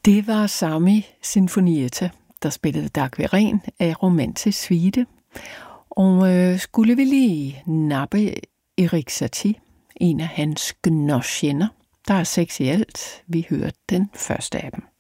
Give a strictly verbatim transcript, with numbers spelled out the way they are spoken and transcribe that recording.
Det var Sami Sinfonietta, der spillede Dagveren af Romantisk Suite. Og øh, skulle vi lige nappe Erik Satie, en af hans gnosjender. Der er seks i alt. Vi hørte den første af dem.